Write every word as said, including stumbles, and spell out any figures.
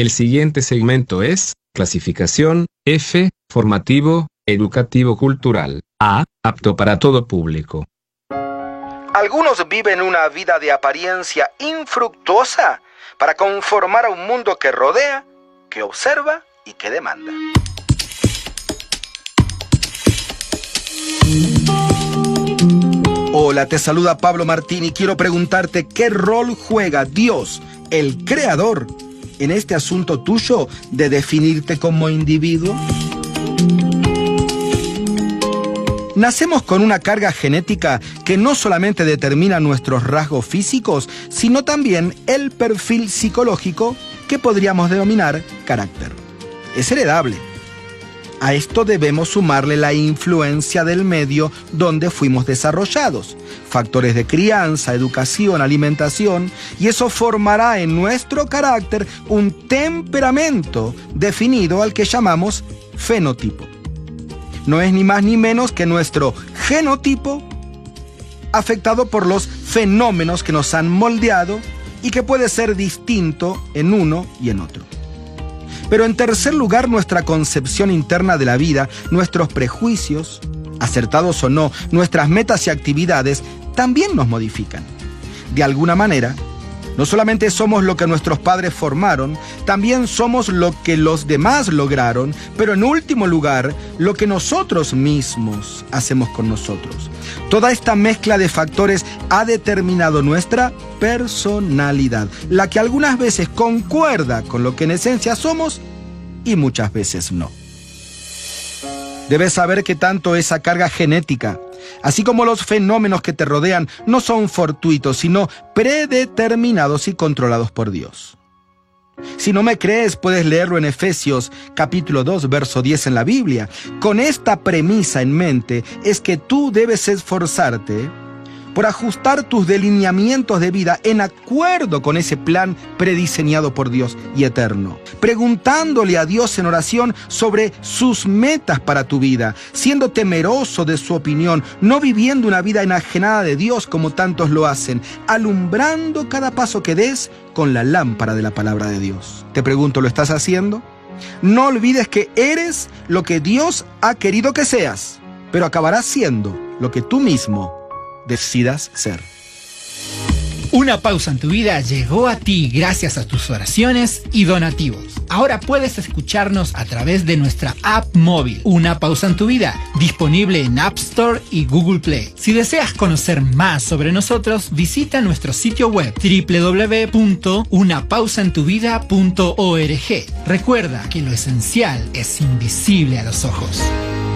El siguiente segmento es clasificación F, formativo, educativo cultural. A, apto para todo público. Algunos viven una vida de apariencia infructuosa para conformar a un mundo que rodea, que observa y que demanda. Hola, te saluda Pablo Martín y quiero preguntarte qué rol juega Dios, el Creador, en este asunto tuyo de definirte como individuo. Nacemos con una carga genética que no solamente determina nuestros rasgos físicos, sino también el perfil psicológico que podríamos denominar carácter. Es heredable. A esto debemos sumarle la influencia del medio donde fuimos desarrollados, factores de crianza, educación, alimentación, y eso formará en nuestro carácter un temperamento definido al que llamamos fenotipo. No es ni más ni menos que nuestro genotipo afectado por los fenómenos que nos han moldeado y que puede ser distinto en uno y en otro. Pero en tercer lugar, nuestra concepción interna de la vida, nuestros prejuicios, acertados o no, nuestras metas y actividades, también nos modifican. De alguna manera, no solamente somos lo que nuestros padres formaron, también somos lo que los demás lograron, pero en último lugar, lo que nosotros mismos hacemos con nosotros. Toda esta mezcla de factores ha determinado nuestra personalidad, la que algunas veces concuerda con lo que en esencia somos y muchas veces no. Debes saber que tanto esa carga genética, así como los fenómenos que te rodean, no son fortuitos, sino predeterminados y controlados por Dios. Si no me crees, puedes leerlo en Efesios capítulo dos, verso diez en la Biblia. Con esta premisa en mente es que tú debes esforzarte por ajustar tus delineamientos de vida en acuerdo con ese plan prediseñado por Dios y eterno, preguntándole a Dios en oración sobre sus metas para tu vida, siendo temeroso de su opinión, no viviendo una vida enajenada de Dios como tantos lo hacen, alumbrando cada paso que des con la lámpara de la palabra de Dios. Te pregunto, ¿lo estás haciendo? No olvides que eres lo que Dios ha querido que seas, pero acabarás siendo lo que tú mismo decidas ser. Una pausa en tu vida llegó a ti gracias a tus oraciones y donativos. Ahora puedes escucharnos a través de nuestra app móvil, Una Pausa en tu Vida, disponible en App Store y Google Play. Si deseas conocer más sobre nosotros, visita nuestro sitio web doble u doble u doble u punto una pausa en tu vida punto org. Recuerda que lo esencial es invisible a los ojos.